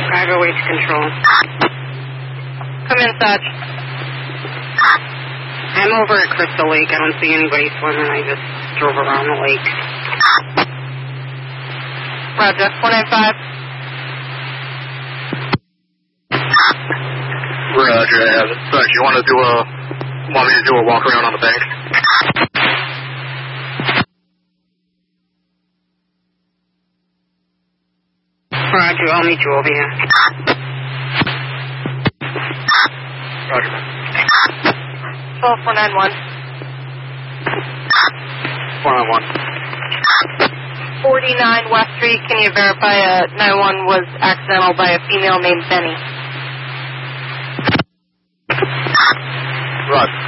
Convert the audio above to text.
Drive away to control. Come in, Sarge. I'm over at Crystal Lake. I don't see anybody swimming. I just drove around the lake. Roger. 195. Roger, I have it. Sarge, you want me to do a walk around on the bank? Roger, I'll meet you over here. Roger, man. 12491. 491. 49 West Street. Can you verify a 9-1 was accidental by a female named Benny? Roger.